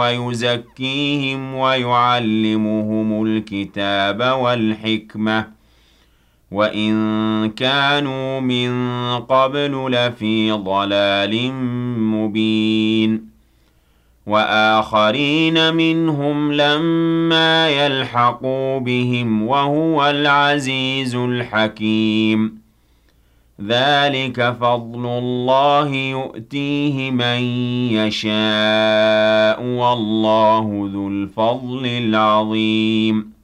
ويزكيهم ويعلمهم الكتاب والحكمة وإن كانوا من قبل لفي ضلال مبين وآخرين منهم لما يلحقوا بهم وهو العزيز الحكيم ذلك فضل الله يؤتيه من يشاء والله ذو الفضل العظيم